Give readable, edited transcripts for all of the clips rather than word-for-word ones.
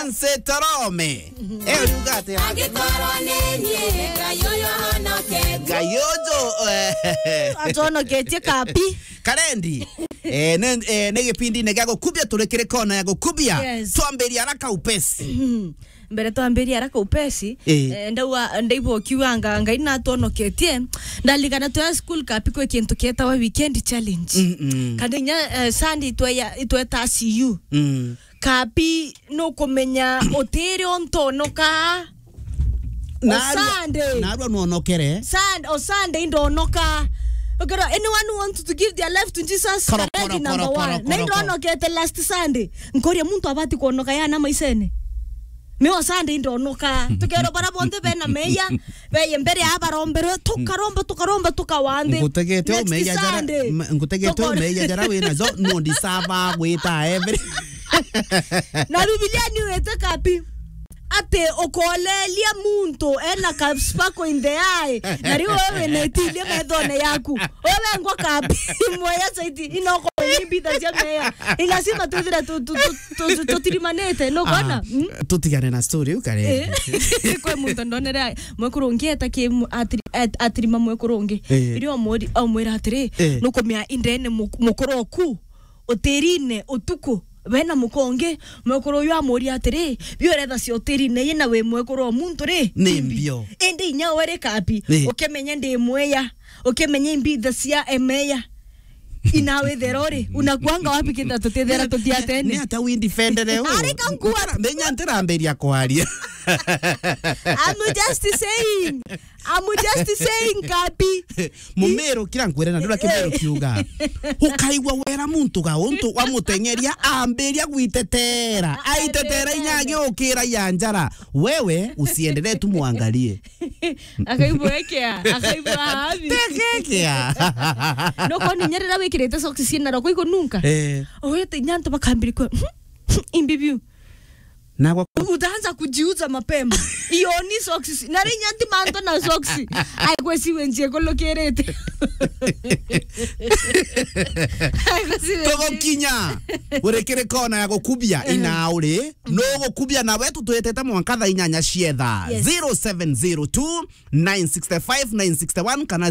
Nancy Torome. Ugate. Gayojo. Atono ketie kapi. Karendi. Nege pindi negago kubia turekere kona yago kubia. Tuamberi haraka upesi. Mbere tuamberi haraka upesi. Ndaibo kiwanga ngaina tono ketie. Ndaligana to school kapi ko kintu keta wa weekend challenge. Kandenya Sunday itwe TCU. Kapi no kumenya oteri ontono ka Sunday. Narwa no nokere. Sunday ndonoka. Okay, anyone who wants to give their life to Jesus, already number one. Ndono kete last Sunday. Nkoria muntu abati kuonoka yana maisene. Mewa Sunday ndonoka. Tukero bara bonde bena meya. Be mbere abarombero tukaromba tukawande. Ngutegete o meya jara we na zo no disava weta every. Na Biblia ni weta kapi. Ate okolelia muntu ena kapspako in the eye. Nari wewe netilia medone yaku. Wewe ngwa kapi moya saiti inoko nibida jamea. Ingasima tudira tutirimanete no gona. Tutigane na story ukare. Kwa muntu ndonera mwekurungi etake atrima mwekurungi. Iri omori omwera atire no komya indene mukoroku. Oterine otuko. Bena mukonge mwekoro yo amori atire bioretha cio tirine yena we mwekoro muntu ri nimbio ende inya were kapi ukemenya ndi mweya ukemenya imbitha cia emeya inawe therori unakuanga wapi kita tutethera tutiatene ni ata we defender leo ari kankua menya ntiramberia kwaria I'm just saying kapi mumero kira nkwirena ndura kimero kiuga ukaigwa wera muntu ga untu wa mutengeria amberia gwitetera aitetera inyage ukira yanjara wewe usiendelee tu muangalie akaibwekea habi tekekea no koni nyerera wikirete socks sina roko iko nunca oyete nyanto bakambiriko imbibiu na kwa utaanza kujiuza mapema ioni socks na nyanti manto na socks ai kwesi wenje kolokerete Togo kinya urekere kona ya gukubia inaure no gukubia na wetu tuyeteta mwankatha inyanya cietha 0702 965 961 kana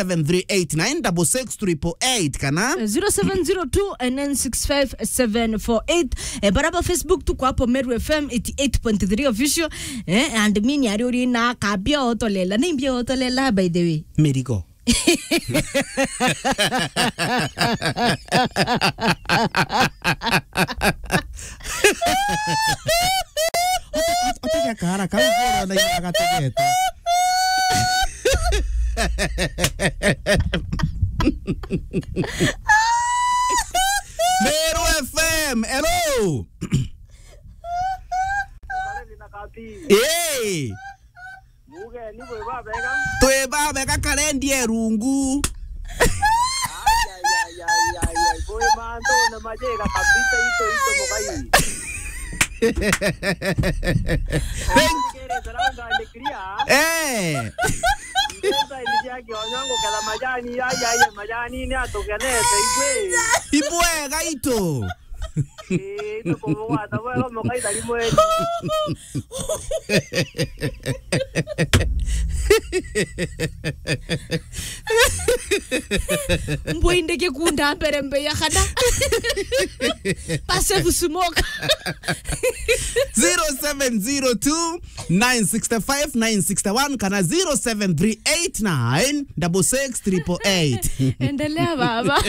0738966888 kana 0702 965 748 baraba Facebook tuko hapo Meru FM 88.3 official and mini ariori na kabia otolela nimbia otolela by the way Merigo Otoka kara kara na yaga tegeta Meru FM hello Hey Muge ni bwe bega Twe bega Karendi erungu Ay boy mando na majega kabisa ito mogai Sasa ilijaki onyango kala majani majani ni atokenete ibwega ito ito como wata wewe mogai dali mwe Mboinde ke kunda perembe ya khada Passe vous smoke 0702 965 961 kana 0738 96688 endelea baba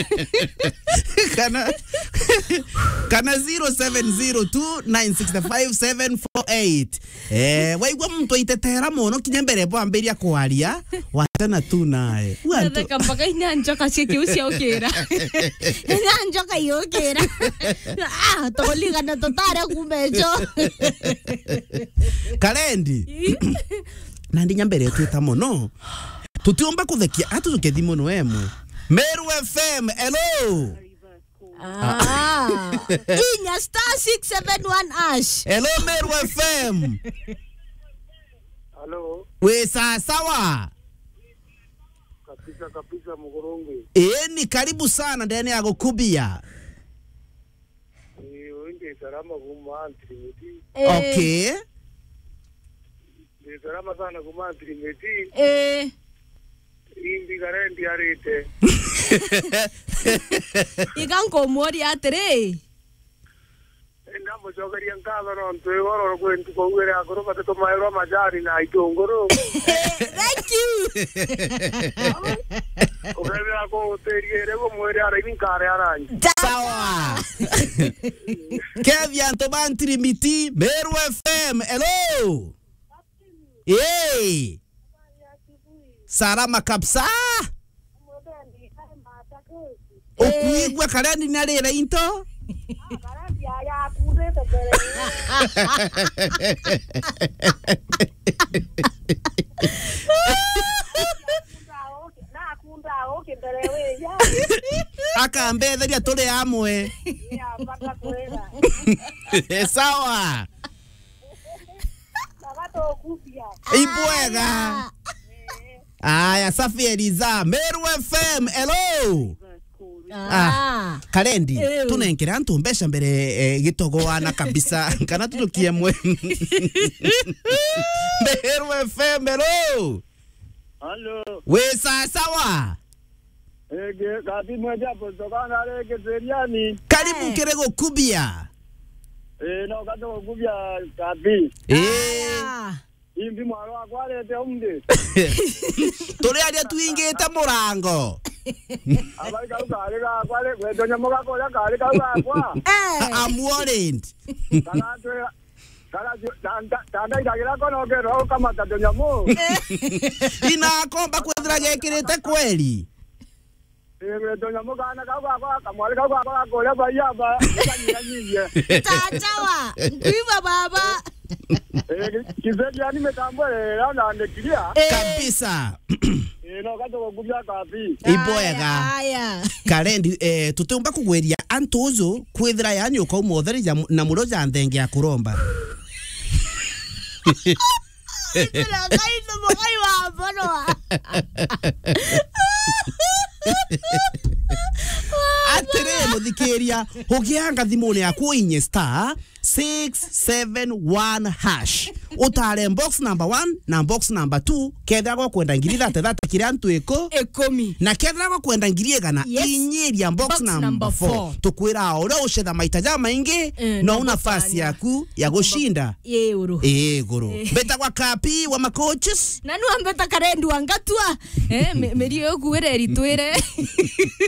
kana 0702 965 748 waigwa mtu itetera mono kinyembere bwa amberia kwaria watana tu nae Nataka mpaka inyanjoka sikiusia okera inyanjoka yokera toliga na totara kumejo Karendi nandi nyambere twita mono tutiomba kuthekia atuzukethi mono emwe Meru FM hello Inya *671#. Hello Meru FM. Hello. We sawa. Kabisa Mugoronge. Ni karibu sana ndani ya Gokubia. Wengi Ni salama kumantirimiti. Okay. Ni salama sana kumantirimiti. Indi karendi arite. Ikango mori atere. Ndambo chokeria nkatho no ntwigoro kwentu kugwira akoro bateto maero majari na itongoro. Thank you. Ukabira ko teriere ko mwere ara inkare aranyi. Sawa. Kevin Tomantirimiti, Meru FM. Hello. Hey. Salama kabisa. Ukuigwa karani narira into? Akambetheria tuli amwe. Sawa. Ibwega. Aya, safi Eliza. Meru FM. Hello. Karendi tunenkera antu mbesha mbere gitogoana kabisa kana tutukie mwe. Meru FM. Hello. Hello. We sawa. Kapi mweja potokana leke seriani. Karibu kirego kubia. No kato kubia kapi. Imbi mwaro akwalete umde. Tole alia tuingete murango. Abali kaukale akwale kwedonya moka kola kale kaukwa. I'm worried. Tanda ikagira kono kero kama tadonya mo. Inakomba kwethira gekirite kweli. Donya moka na kaukwa kamwale kaukwa kola bayaba. Tachawa. Ngwiba baba. Kizedi yani metambole na ndekilia. Kabisa. No kato kugubya kapi. Iboyaga. Karendi tutumba kugweria antuzo kwithira yani ukauma utheria na muroja nthenge ya kuromba. Ila kaito mokai wa bono. Atere muthikiria ugianga thimuni yaku inye star 671 hash utare box number 1 na box number 2 ketha go kwenda ngiri thate kire antu iko ekomi na ketha go kwenda ngiri egana inyiria box number 4 tukwira ore ucetha maita ja maingi no una nafasi yaku ya gushinda euro guru beta kwa kapi wa macoaches nanu ambeta Karendi wangatua merio kuwere ritwire